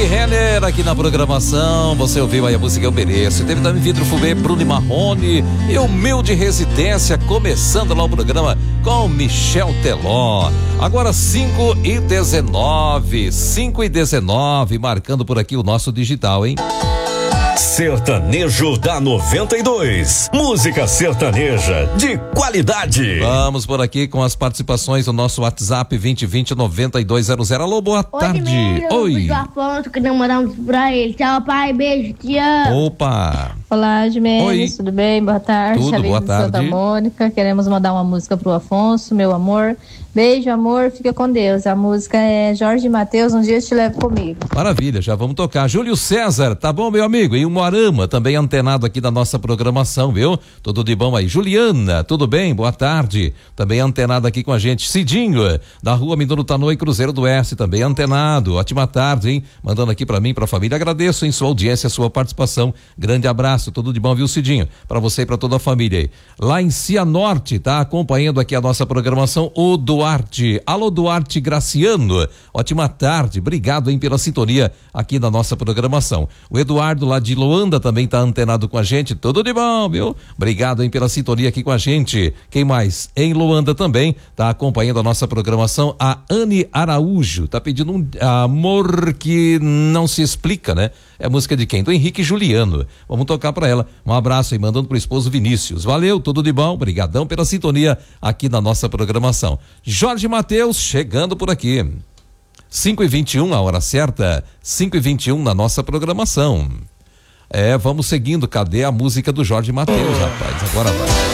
Rick Renner aqui na programação. Você ouviu aí a música Eu Mereço. Teve também Vidro Fumê, Bruno e Marrone e Humilde Residência, começando lá o programa com Michel Teló. Agora 5h19, marcando por aqui o nosso digital, hein? Sertanejo da 92. Música sertaneja de qualidade. Vamos por aqui com as participações do nosso WhatsApp 2020-9200. Alô, boa tarde. Oi. O Afonso, que não mandamos pra ele. Tchau, pai, beijo, te amo. Opa. Olá, Jimenez, tudo bem? Boa tarde. Tudo, boa tarde. Santa Mônica, queremos mandar uma música pro Afonso, meu amor. Beijo, amor, fica com Deus. A música é Jorge Mateus, Um Dia Eu Te Levo Comigo. Maravilha, já vamos tocar. Júlio César, tá bom, meu amigo? E o Moarama, também antenado aqui da nossa programação, viu? Tudo de bom aí. Juliana, tudo bem? Boa tarde. Também antenado aqui com a gente. Cidinho, da rua Minuto Tanoi, Cruzeiro do Oeste, também antenado. Ótima tarde, hein? Mandando aqui pra mim, pra família. Agradeço em sua audiência, sua participação. Grande abraço, tudo de bom, viu, Cidinho? Pra você e pra toda a família aí. Lá em Cianorte, tá acompanhando aqui a nossa programação, o Duarte. Alô, Duarte Graciano. Ótima tarde. Obrigado, hein, pela sintonia aqui na nossa programação. O Eduardo lá de Luanda também tá antenado com a gente. Tudo de bom, viu? Obrigado, hein, pela sintonia aqui com a gente. Quem mais? Em Luanda também tá acompanhando a nossa programação. A Anne Araújo tá pedindo um amor que não se explica, né? É música de quem? Do Henrique Juliano. Vamos tocar pra ela. Um abraço aí, mandando pro esposo Vinícius. Valeu, tudo de bom. Obrigadão pela sintonia aqui na nossa programação. Jorge Mateus chegando por aqui. 5h21, a hora certa. 5h21 na nossa programação. Vamos seguindo. Cadê a música do Jorge Mateus, rapaz? Agora vai.